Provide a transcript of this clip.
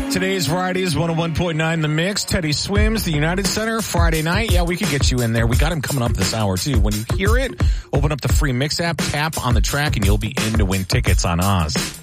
Today's variety is 101.9 The Mix. Teddy Swims, the United Center, Friday night. Yeah, we could get you in there. We got him coming up this hour, too. When you hear it, open up the free Mix app, tap on the track, and you'll be in to win tickets on Oz.